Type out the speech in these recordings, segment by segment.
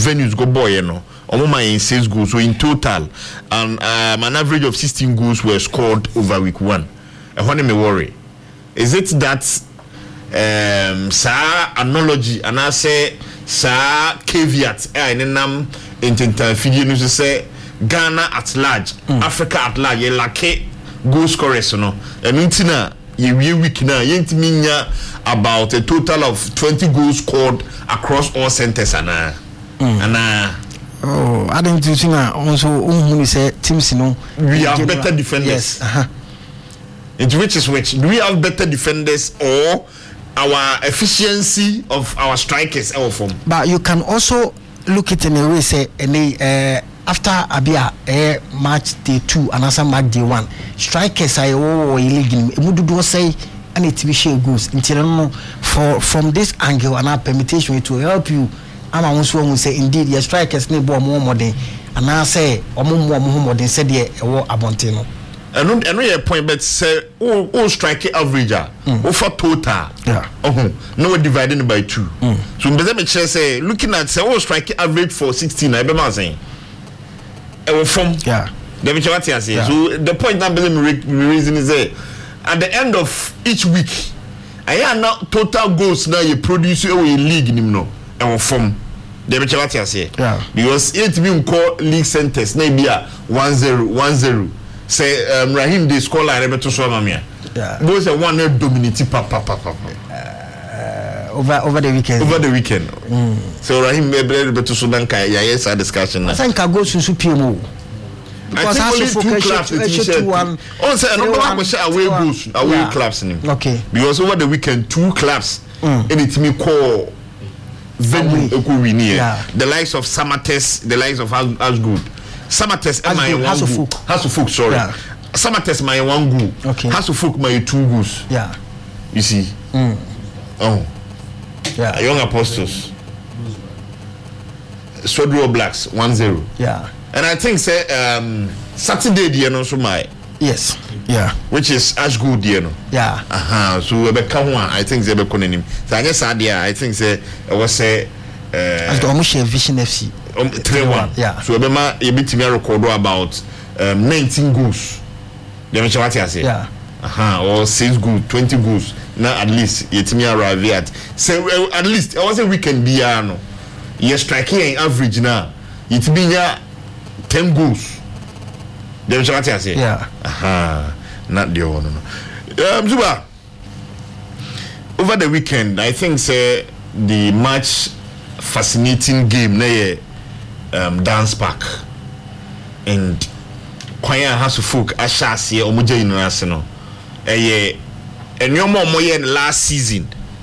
venues go boy no omoma in 6 goals so in total and an average of 16 goals were scored over week 1 and when me worry is it that sa analogy and I say sa caveat nam intenta fidie no say Ghana at large Africa at large ye lack goal scorers no and ntina ye week na yentimi nya about a total of 20 goals scored across all centers and oh I didn't think also say teams no we have better defenders. Yes. Which is which? Do we have better defenders or our efficiency of our strikers our form? But you can also look at it in a way say after Abia match day 2 and also match day 1 strikers are illegal. Mudu say and it be share goals until from this angle and our permutation it will help you. I'm also going to say indeed your strikers need more modern and I say more modern said yeah abontino. I know your point, but say all strike average over total. Yeah. No divided by 2. So me say looking at say all strike average for 16. I be saying. From yeah. Let me what you say. So the point that me reason is that at the end of each week, I am now total goals now you produce a league no. From let me what you say. Yeah. Because it be call league centers maybe 1-0. Say Rahim they score like Rebeto Swamamia. Yeah. Those are one dominate over the weekend. Over the weekend. So Rahim Rebeto Sudanka yes our discussion now. I think I go to PMO. Because I think only 2 clubs away clubs in him. Okay. Because over the weekend 2 clubs and it me call venue the likes of Samates, the likes of Asgood. Samates my one Hasufuk sorry. Yeah. Samates my 1 goal. Okay. Hasufuk my 2 goals. Yeah. You see. Oh. Yeah. Young Apostles. Swedro Blacks 1-0. Yeah. And I think say Saturday the no so my yes. Yeah. Which is Ashgood you know. Yeah. So we be one I think they be calling him. So I guess I think say I was say as the Omushe Vision FC 3-1. Yeah. So we be bit me record about 19 goals. Let me what I say. Yeah. Or 6 goals, 20 goals. Now at least it me arrive at. So at least I was a weekend be no. You striking average now. It be 10 goals. Let me what I say. Yeah. Not the one. Zuba. Over the weekend, I think say the match fascinating game na Dance Park and Kwaya Hasufuk Ashasi Omuja International. And your mom last season.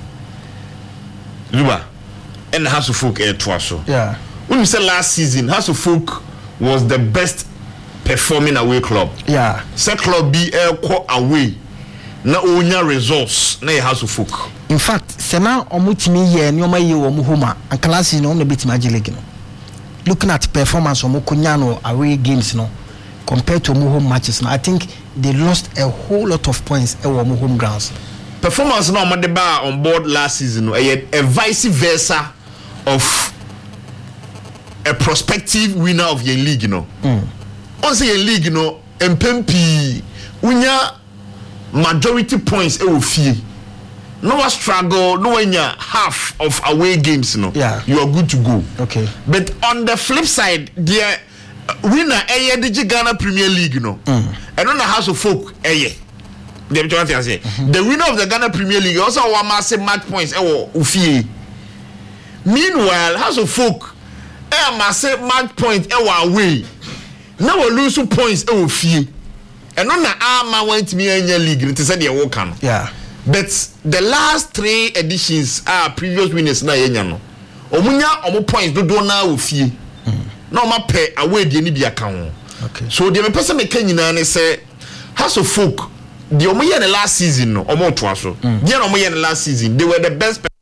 Zuba and Hasufuk twaso. Yeah. When you say last season, Hasufuk was the best performing away club. Yeah. Say club be away. Na onya results na Hasufuk. In fact, sena omutimi ye nyoma ye wo muhoma and class no na betima league no. Looking at performance omukonya no away games no compared to home matches no, I think they lost a whole lot of points at home grounds. Performance no Madeba on board last season a vice versa of a prospective winner of your league you know. Once your league you know MPP unya majority points fee. No struggle, no half of away games, you know. Yeah. You are good to go. Okay. But on the flip side, the winner DG Ghana Premier League, you know. And on the House of Folk, the winner of the Ghana Premier League also won massive match points ufie. Meanwhile, House of Folk massive match points away. Now we lose points ufie. And on the arm went to me in your league to say they walk on. Yeah. But the last 3 editions are previous winners na yenyano. Omunya omo points do na ofie. Na o ma pay away de ni bia kan. Okay. So the person make nyina ne say House of Folk the omo ye the last season no omo to aso. The omo ye the last season they were the best